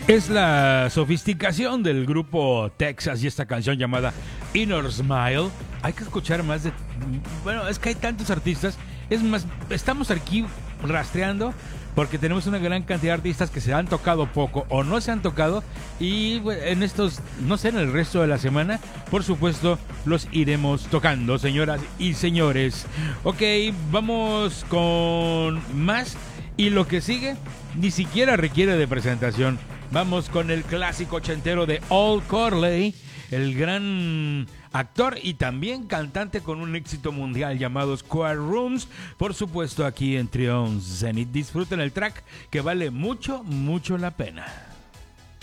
Es la sofisticación del grupo Texas y esta canción llamada Inner Smile. Hay que escuchar más de... Bueno, es que hay tantos artistas. Es más, estamos aquí rastreando porque tenemos una gran cantidad de artistas que se han tocado poco o no se han tocado. Y en estos, no sé, en el resto de la semana, por supuesto, los iremos tocando, señoras y señores. Ok, vamos con más. Y lo que sigue ni siquiera requiere de presentación. Vamos con el clásico ochentero de Al Corley, el gran actor y también cantante con un éxito mundial llamado Square Rooms. Por supuesto, aquí en Trion Zenith. Disfruten el track que vale mucho, mucho la pena.